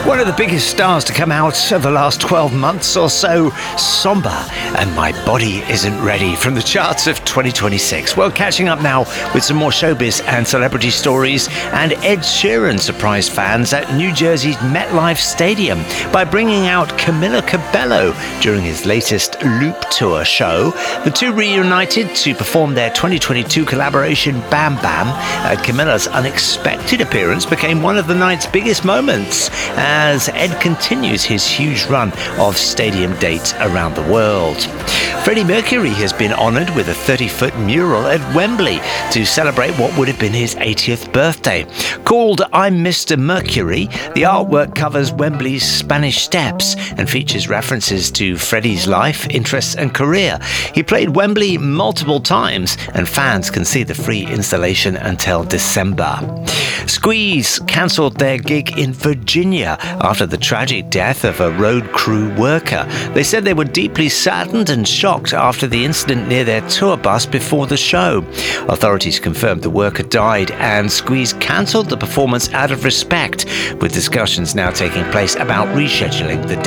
One of the biggest stars to come out of the last 12 months or so, Somber and My Body Isn't Ready from the charts of 2026. Well, catching up now with some more showbiz and celebrity stories, and Ed Sheeran surprised fans at New Jersey's MetLife Stadium by bringing out Camila Cabello during his latest Loop Tour show. The two reunited to perform their 2022 collaboration Bam Bam. Camila's unexpected appearance became one of the night's biggest moments as Ed continues his huge run of stadium dates around the world. Freddie Mercury has been honoured with a 30-foot mural at Wembley to celebrate what would have been his 80th birthday. Called I'm Mr. Mercury, the artwork covers Wembley's Spanish Steps and features references to Freddie's life, interests and career. He played Wembley multiple times and fans can see the free installation until December. Squeeze cancelled their gig in Virginia after the tragic death of a road crew worker. They said they were deeply saddened and shocked after the incident near their tour bus before the show. Authorities confirmed the worker died and Squeeze cancelled the performance out of respect, with discussions now taking place about rescheduling the